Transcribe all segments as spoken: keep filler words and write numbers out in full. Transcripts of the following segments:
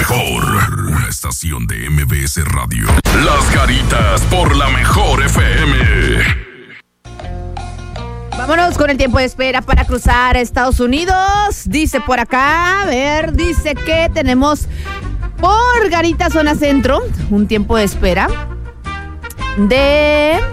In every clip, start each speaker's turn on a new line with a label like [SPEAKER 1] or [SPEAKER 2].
[SPEAKER 1] mejor. Una estación de M B S Radio. Las Garitas por la mejor F M.
[SPEAKER 2] Vámonos con el tiempo de espera para cruzar a Estados Unidos. Dice por acá, a ver, dice que tenemos por Garita Zona Centro un tiempo de espera de...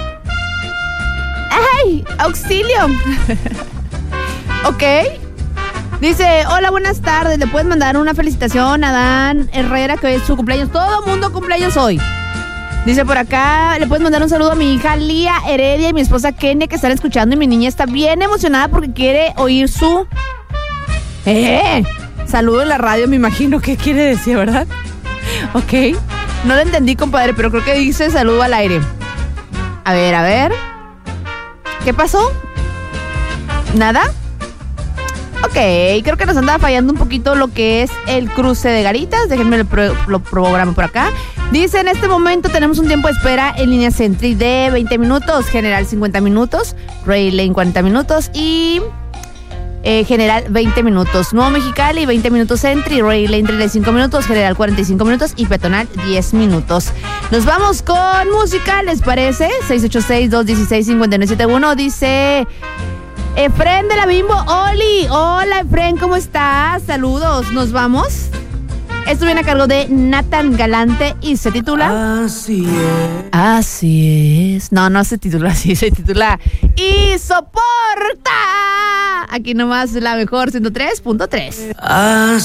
[SPEAKER 2] ¡Ay! ¡Auxilio! Ok. Dice, hola, buenas tardes. ¿Le puedes mandar una felicitación a Dan Herrera, que es su cumpleaños? Todo mundo cumpleaños hoy. Dice por acá, le puedes mandar un saludo a mi hija Lía Heredia y mi esposa Kenia, que están escuchando, y mi niña está bien emocionada porque quiere oír su... ¡Eh! Saludo en la radio, me imagino qué quiere decir, ¿verdad? Ok. No lo entendí, compadre, pero creo que dice saludo al aire. A ver, a ver. ¿Qué pasó? ¿Nada? Ok, creo que nos anda fallando un poquito lo que es el cruce de Garitas. Déjenme lo, pro, lo programo por acá. Dice, en este momento tenemos un tiempo de espera en línea Sentry de veinte minutos, general cincuenta minutos, Ray Lane cuarenta minutos y eh, general veinte minutos. Nuevo Mexicali veinte minutos Sentry, Ray Lane treinta y cinco minutos, general cuarenta y cinco minutos y peatonal diez minutos. Nos vamos con música, ¿les parece? seis ocho seis, dos uno seis, cinco nueve siete uno. Dice... Efren de la Bimbo, Oli. Hola, Efren, ¿cómo estás? Saludos, ¿nos vamos? Esto viene a cargo de Nathan Galante y se titula...
[SPEAKER 3] Así es.
[SPEAKER 2] Así es. No, no se titula así, se titula... Y soporta. Aquí nomás la mejor ciento tres punto tres.
[SPEAKER 3] Así